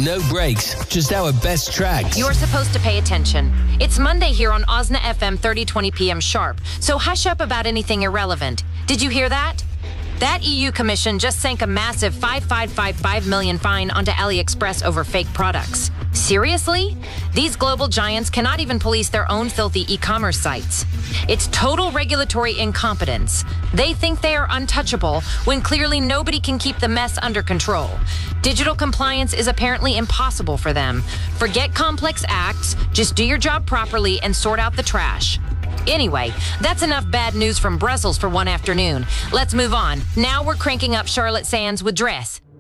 No breaks, just our best tracks. You're supposed to pay attention. It's Monday here on OSNA FM 3020 p.m. sharp, so hush up about anything irrelevant. Did you hear that? That EU Commission just sank a massive $5.555 million fine onto AliExpress over fake products. Seriously? These global giants cannot even police their own filthy e-commerce sites. It's total regulatory incompetence. They think they are untouchable when clearly nobody can keep the mess under control. Digital compliance is apparently impossible for them. Forget complex acts, just do your job properly and sort out the trash. Anyway, that's enough bad news from Brussels for one afternoon. Let's move on. Now we're cranking up Charlotte Sands with Dress.